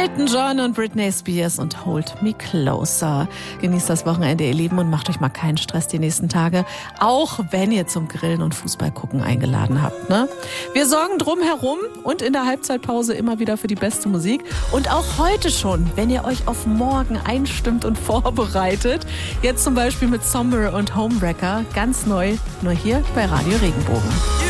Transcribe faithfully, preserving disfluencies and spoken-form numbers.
Elton John und Britney Spears und Hold Me Closer. Genießt das Wochenende, ihr Lieben, und macht euch mal keinen Stress die nächsten Tage, auch wenn ihr zum Grillen und Fußball gucken eingeladen habt. Ne? Wir sorgen drumherum und in der Halbzeitpause immer wieder für die beste Musik. Und auch heute schon, wenn ihr euch auf morgen einstimmt und vorbereitet. Jetzt zum Beispiel mit Somber und Homewrecker, ganz neu, nur hier bei Radio Regenbogen.